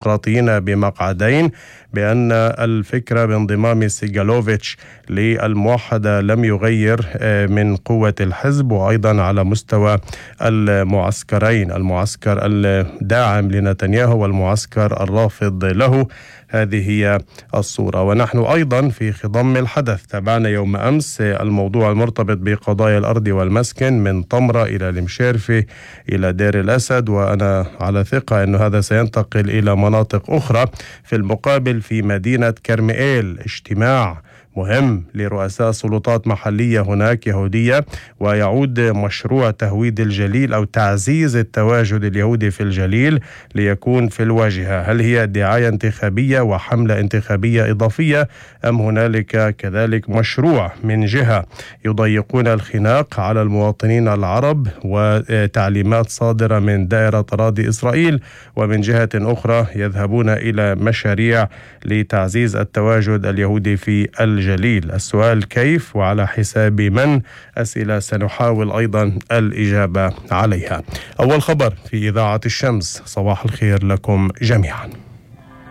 الديمقراطيين بمقعدين بأن الفكرة بانضمام سيغالوفيتش للموحدة لم يغير من قوة الحزب، وأيضا على مستوى المعسكرين، المعسكر الداعم لنتنياهو والمعسكر الرافض له. هذه هي الصورة. ونحن أيضا في خضم الحدث تابعنا يوم أمس الموضوع المرتبط بقضايا الأرض والمسكن من طمرة إلى المشيرفي إلى دير الأسد، وأنا على ثقة أن هذا سينتقل إلى مناطق أخرى. في المقابل في مدينة كرميل اجتماع مهم لرؤساء سلطات محلية هناك يهودية، ويعود مشروع تهويد الجليل أو تعزيز التواجد اليهودي في الجليل ليكون في الواجهة. هل هي دعاية انتخابية وحملة انتخابية إضافية، أم هنالك كذلك مشروع من جهة يضيقون الخناق على المواطنين العرب وتعليمات صادرة من دائرة أراضي إسرائيل، ومن جهة أخرى يذهبون إلى مشاريع لتعزيز التواجد اليهودي في الجليل؟ السؤال كيف وعلى حساب من؟ أسئلة سنحاول أيضا الإجابة عليها. أول خبر في إذاعة الشمس، صباح الخير لكم جميعا.